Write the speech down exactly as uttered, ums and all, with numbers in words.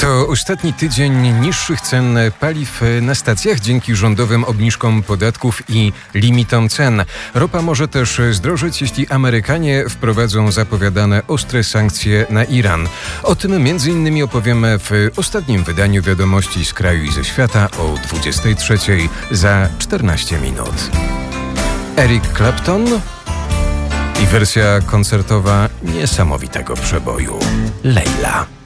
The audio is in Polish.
To ostatni tydzień niższych cen paliw na stacjach dzięki rządowym obniżkom podatków i limitom cen. Ropa może też zdrożeć, jeśli Amerykanie wprowadzą zapowiadane ostre sankcje na Iran. O tym między innymi opowiemy w ostatnim wydaniu Wiadomości z kraju i ze świata o dwudziestej trzeciej za czternaście minut. Eric Clapton i wersja koncertowa niesamowitego przeboju Leila.